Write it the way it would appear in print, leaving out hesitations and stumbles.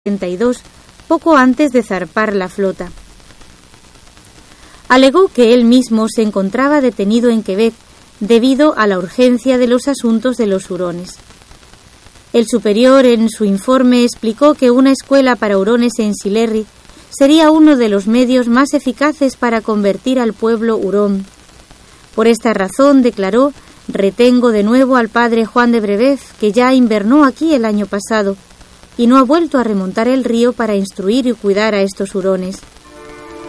1972, poco antes de zarpar la flota. Alegó que él mismo se encontraba detenido en Quebec debido a la urgencia de los asuntos de los hurones. El superior en su informe explicó que una escuela para hurones en Sillery sería uno de los medios más eficaces para convertir al pueblo hurón. Por esta razón, declaró, retengo de nuevo al padre Juan de Brebeuf, que ya invernó aquí el año pasado, y no ha vuelto a remontar el río para instruir y cuidar a estos hurones.